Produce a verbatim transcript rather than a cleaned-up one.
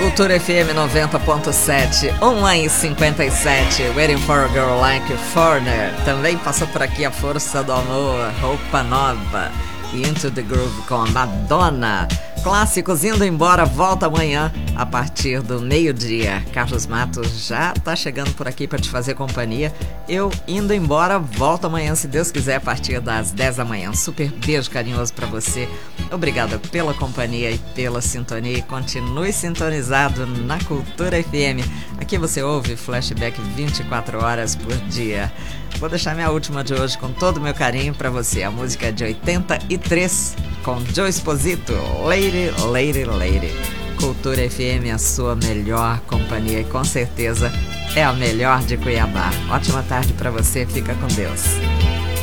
Cultura F M noventa ponto sete, online cinquenta e sete, Waiting for a Girl Like Foreigner. Também passou por aqui A Força do Amor, Roupa Nova, Into the Groove com Madonna. Clássicos indo embora, volta amanhã a partir do meio-dia. Carlos Matos já tá chegando por aqui para te fazer companhia. Eu indo embora, volto amanhã, se Deus quiser, a partir das dez da manhã. Super beijo carinhoso para você. Obrigada pela companhia e pela sintonia. E continue sintonizado na Cultura F M. Aqui você ouve Flashback vinte e quatro horas por dia. Vou deixar minha última de hoje com todo o meu carinho para você. A música é de oitenta e três, com Joe Esposito, Lady, Lady, Lady. Cultura F M, a sua melhor companhia e com certeza é a melhor de Cuiabá. Ótima tarde para você, fica com Deus.